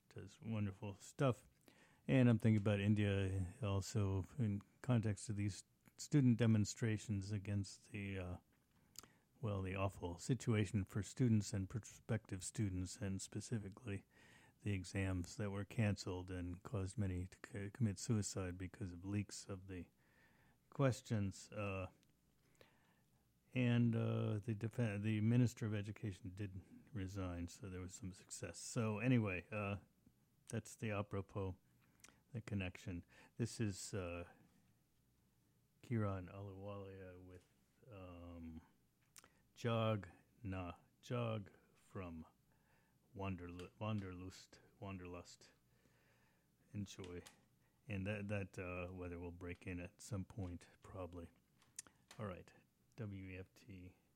does wonderful stuff. And I'm thinking about India also in context of these student demonstrations against the awful situation for students and prospective students, and specifically the exams that were canceled and caused many to commit suicide because of leaks of the questions. And the Minister of Education did resign, so there was some success. So anyway, that's the apropos, the connection. This is Kiran Aluwalia with Jog from Wanderlust. Enjoy. And that weather will break in at some point, probably. All right. WEFT